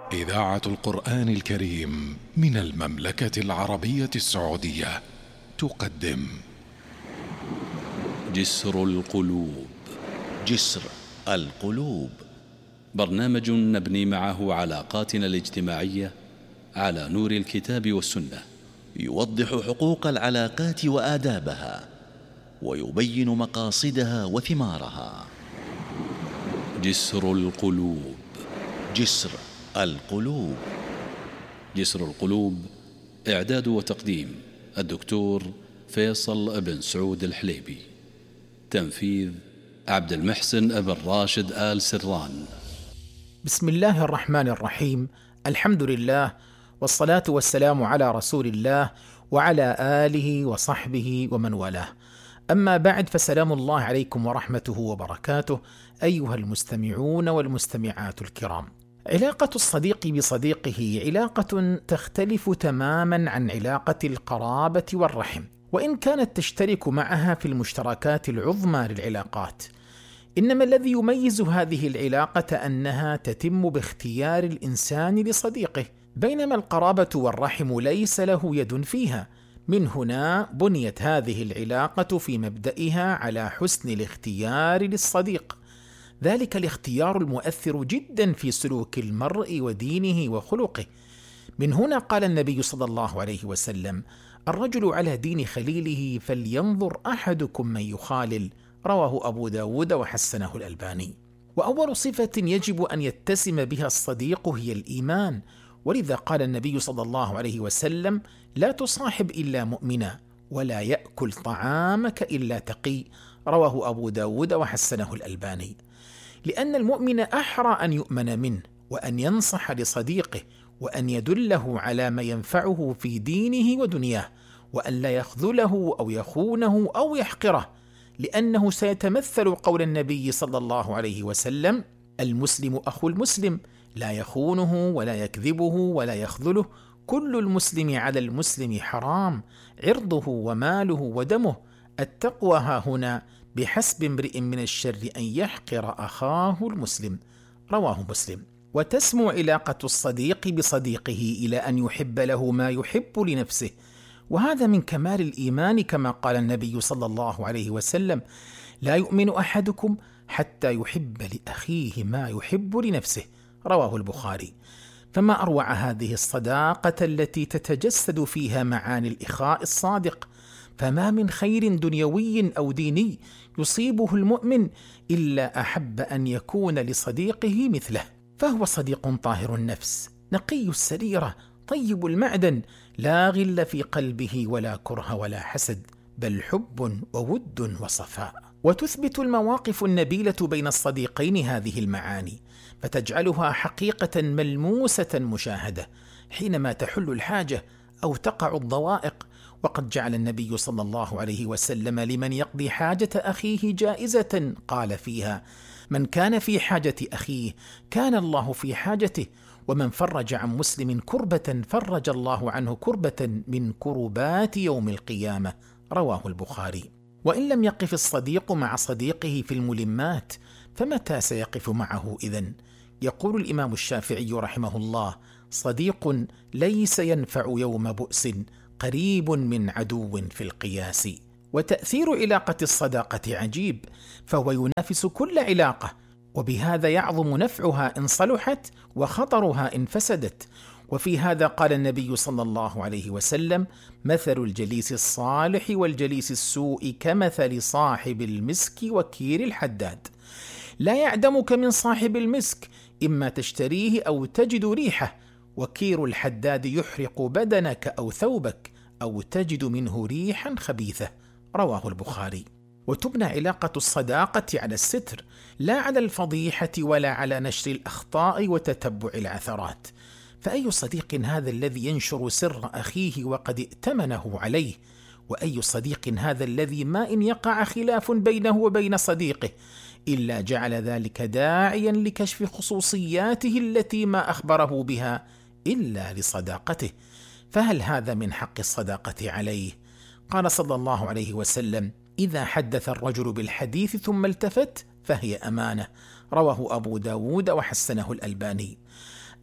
إذاعة القرآن الكريم من المملكة العربية السعودية تقدم جسر القلوب. جسر القلوب، برنامج نبني معه علاقاتنا الاجتماعية على نور الكتاب والسنة، يوضح حقوق العلاقات وآدابها، ويبين مقاصدها وثمارها. جسر القلوب. جسر القلوب. جسر القلوب، إعداد وتقديم الدكتور فيصل بن سعود الحليبي، تنفيذ عبد المحسن بن راشد آل سران. بسم الله الرحمن الرحيم، الحمد لله، والصلاة والسلام على رسول الله وعلى آله وصحبه ومن والاه. أما بعد، فسلام الله عليكم ورحمته وبركاته أيها المستمعون والمستمعات الكرام. علاقة الصديق بصديقه علاقة تختلف تماما عن علاقة القرابة والرحم، وإن كانت تشترك معها في المشتركات العظمى للعلاقات، إنما الذي يميز هذه العلاقة أنها تتم باختيار الإنسان لصديقه، بينما القرابة والرحم ليس له يد فيها. من هنا بنيت هذه العلاقة في مبدئها على حسن الاختيار للصديق، ذلك الاختيار المؤثر جدا في سلوك المرء ودينه وخلقه. من هنا قال النبي صلى الله عليه وسلم: الرجل على دين خليله فلينظر أحدكم من يخالل، رواه أبو داود وحسنه الألباني. وأول صفة يجب أن يتسم بها الصديق هي الإيمان، ولذا قال النبي صلى الله عليه وسلم: لا تصاحب إلا مؤمنا، ولا يأكل طعامك إلا تقي، رواه أبو داود وحسنه الألباني. لأن المؤمن أحرى أن يؤمن منه، وأن ينصح لصديقه، وأن يدله على ما ينفعه في دينه ودنياه، وأن لا يخذله أو يخونه أو يحقره، لأنه سيتمثل قول النبي صلى الله عليه وسلم: المسلم أخو المسلم، لا يخونه ولا يكذبه ولا يخذله، كل المسلم على المسلم حرام، عرضه وماله ودمه، التقوى ها هنا، بحسب امرئ من الشر أن يحقر أخاه المسلم، رواه مسلم. وتسمو علاقة الصديق بصديقه إلى أن يحب له ما يحب لنفسه، وهذا من كمال الإيمان، كما قال النبي صلى الله عليه وسلم: لا يؤمن أحدكم حتى يحب لأخيه ما يحب لنفسه، رواه البخاري. فما أروع هذه الصداقة التي تتجسد فيها معاني الإخاء الصادق، فما من خير دنيوي أو ديني يصيبه المؤمن إلا أحب أن يكون لصديقه مثله، فهو صديق طاهر النفس، نقي السريرة، طيب المعدن، لا غل في قلبه ولا كره ولا حسد، بل حب وود وصفاء. وتثبت المواقف النبيلة بين الصديقين هذه المعاني، فتجعلها حقيقة ملموسة مشاهدة حينما تحل الحاجة أو تقع الضوائق. وقد جعل النبي صلى الله عليه وسلم لمن يقضي حاجة أخيه جائزة، قال فيها: من كان في حاجة أخيه كان الله في حاجته، ومن فرج عن مسلم كربة فرج الله عنه كربة من كربات يوم القيامة، رواه البخاري. وإن لم يقف الصديق مع صديقه في الملمات، فمتى سيقف معه إذن؟ يقول الإمام الشافعي رحمه الله: صديق ليس ينفع يوم بؤس، قريب من عدو في القياس. وتأثير علاقة الصداقة عجيب، فهو ينافس كل علاقة، وبهذا يعظم نفعها إن صلحت وخطرها إن فسدت. وفي هذا قال النبي صلى الله عليه وسلم: مثل الجليس الصالح والجليس السوء كمثل صاحب المسك وكير الحداد، لا يعدمك من صاحب المسك، إما تشتريه أو تجد ريحه، وكير الحداد يحرق بدنك أو ثوبك، أو تجد منه ريحا خبيثة، رواه البخاري. وتبنى علاقة الصداقة على الستر، لا على الفضيحة ولا على نشر الأخطاء وتتبع العثرات. فأي صديق هذا الذي ينشر سر أخيه وقد ائتمنه عليه؟ وأي صديق هذا الذي ما إن يقع خلاف بينه وبين صديقه إلا جعل ذلك داعيا لكشف خصوصياته التي ما أخبره بها إلا لصداقته؟ فهل هذا من حق الصداقة عليه؟ قال صلى الله عليه وسلم: إذا حدث الرجل بالحديث ثم التفت فهي أمانة، رواه أبو داود وحسنه الألباني.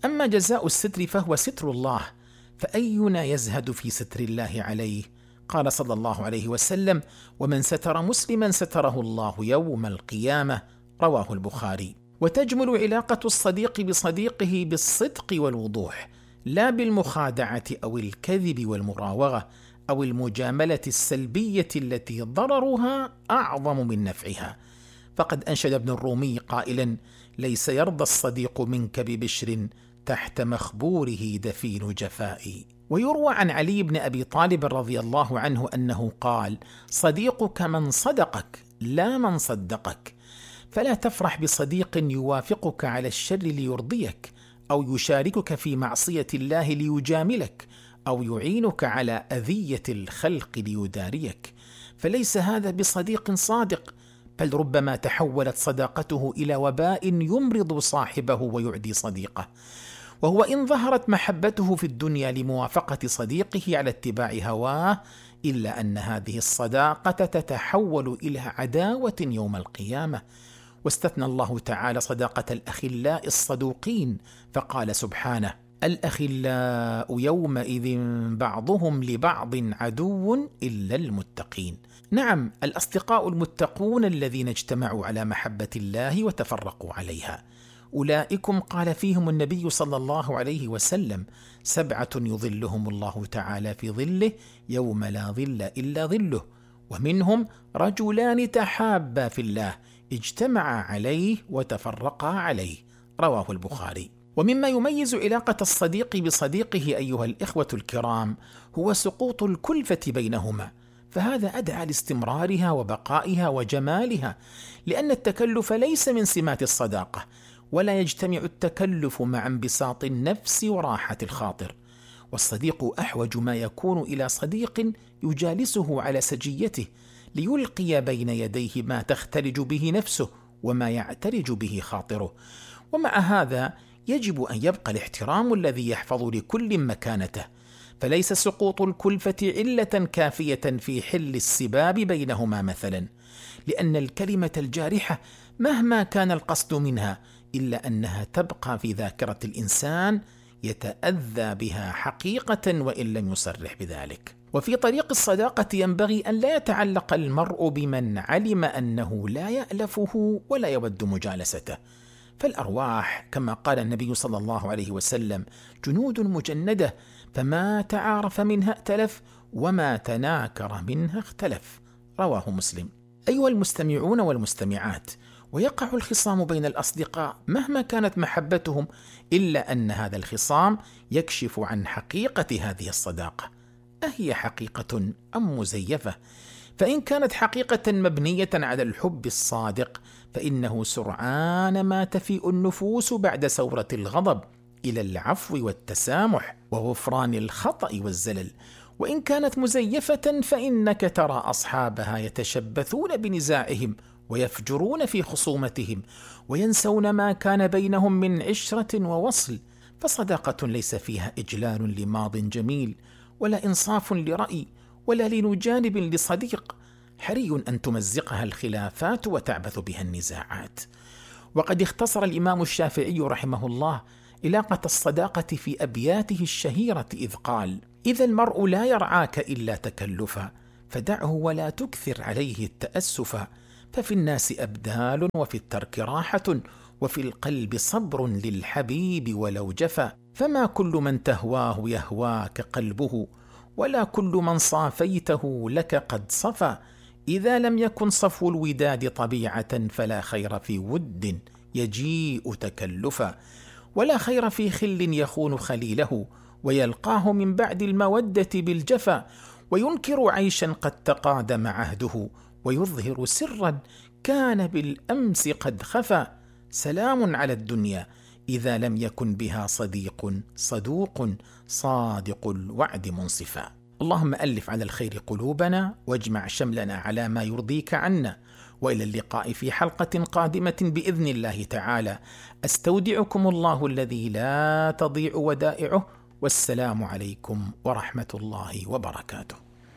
أما جزاء الستر فهو ستر الله، فأينا يزهد في ستر الله عليه؟ قال صلى الله عليه وسلم: ومن ستر مسلما ستره الله يوم القيامة، رواه البخاري. وتجمل علاقة الصديق بصديقه بالصدق والوضوح، لا بالمخادعة أو الكذب والمراوغة أو المجاملة السلبية التي ضررها أعظم من نفعها. فقد أنشد ابن الرومي قائلا: ليس يرضى الصديق منك ببشر تحت مخبوره دفين جفائي. ويروى عن علي بن أبي طالب رضي الله عنه أنه قال: صديقك من صدقك لا من صدقك. فلا تفرح بصديق يوافقك على الشر ليرضيك، أو يشاركك في معصية الله ليجاملك، أو يعينك على أذية الخلق ليداريك، فليس هذا بصديق صادق، بل ربما تحولت صداقته إلى وباء يمرض صاحبه ويعدي صديقه. وهو إن ظهرت محبته في الدنيا لموافقة صديقه على اتباع هواه، إلا أن هذه الصداقة تتحول إلى عداوة يوم القيامة. واستثنى الله تعالى صداقة الأخلاء الصدوقين، فقال سبحانه: الأخلاء يومئذ بعضهم لبعض عدو إلا المتقين. نعم، الأصدقاء المتقون الذين اجتمعوا على محبة الله وتفرقوا عليها، أولئكم قال فيهم النبي صلى الله عليه وسلم: 7 يظلهم الله تعالى في ظله يوم لا ظل إلا ظله، ومنهم رجلان تحابا في الله اجتمعا عليه وتفرقا عليه، رواه البخاري. ومما يميز علاقة الصديق بصديقه أيها الإخوة الكرام هو سقوط الكلفة بينهما، فهذا أدعى لاستمرارها وبقائها وجمالها، لأن التكلف ليس من سمات الصداقة، ولا يجتمع التكلف مع انبساط النفس وراحة الخاطر. والصديق أحوج ما يكون إلى صديق يجالسه على سجيته، ليلقي بين يديه ما تختلج به نفسه وما يعترج به خاطره. ومع هذا يجب أن يبقى الاحترام الذي يحفظ لكل مكانته، فليس سقوط الكلفة علة كافية في حل السباب بينهما مثلا، لأن الكلمة الجارحة مهما كان القصد منها إلا أنها تبقى في ذاكرة الإنسان يتأذى بها حقيقة وإن لم يصرح بذلك. وفي طريق الصداقة ينبغي أن لا يتعلق المرء بمن علم أنه لا يألفه ولا يود مجالسته، فالأرواح كما قال النبي صلى الله عليه وسلم جنود مجندة، فما تعارف منها ائتلف وما تناكر منها اختلف، رواه مسلم. أيها المستمعون والمستمعات، ويقع الخصام بين الأصدقاء مهما كانت محبتهم، إلا أن هذا الخصام يكشف عن حقيقة هذه الصداقة. أهي حقيقة أم مزيفة؟ فإن كانت حقيقة مبنية على الحب الصادق فإنه سرعان ما تفيء النفوس بعد سورة الغضب إلى العفو والتسامح وغفران الخطأ والزلل. وإن كانت مزيفة فإنك ترى أصحابها يتشبثون بنزاعهم ويفجرون في خصومتهم وينسون ما كان بينهم من عشرة ووصل، فصداقة ليس فيها إجلال لماض جميل ولا إنصاف لرأي ولا لين جانب لصديق. حري أن تمزقها الخلافات وتعبث بها النزاعات. وقد اختصر الإمام الشافعي رحمه الله علاقة الصداقة في أبياته الشهيرة إذ قال: إذا المرء لا يرعاك إلا تكلفا فدعه ولا تكثر عليه التأسفا، ففي الناس أبدال وفي الترك راحة وفي القلب صبر للحبيب ولو جفا، فما كل من تهواه يهواك قلبه ولا كل من صافيته لك قد صفا، إذا لم يكن صفو الوداد طبيعة فلا خير في ود يجيء تكلفا، ولا خير في خل يخون خليله ويلقاه من بعد المودة بالجفا، وينكر عيشا قد تقادم عهده ويظهر سرا كان بالأمس قد خفا، سلام على الدنيا إذا لم يكن بها صديق صدوق صادق الوعد منصفا. اللهم ألف على الخير قلوبنا واجمع شملنا على ما يرضيك عنا، وإلى اللقاء في حلقة قادمة بإذن الله تعالى. أستودعكم الله الذي لا تضيع ودائعه، والسلام عليكم ورحمة الله وبركاته.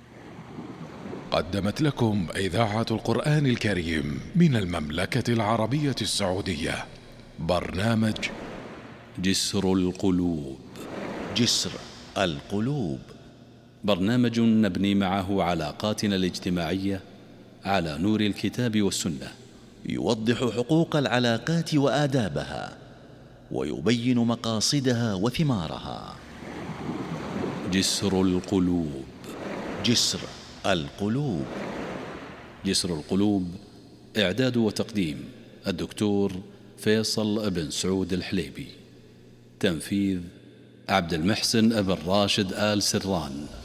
قدمت لكم إذاعة القرآن الكريم من المملكة العربية السعودية برنامج جسر القلوب. جسر القلوب. برنامج نبني معه علاقاتنا الاجتماعية على نور الكتاب والسنة، يوضح حقوق العلاقات وآدابها، ويبين مقاصدها وثمارها. جسر القلوب. جسر القلوب. جسر القلوب، إعداد وتقديم الدكتور فيصل بن سعود الحليبي. تنفيذ عبد المحسن بن راشد آل سران.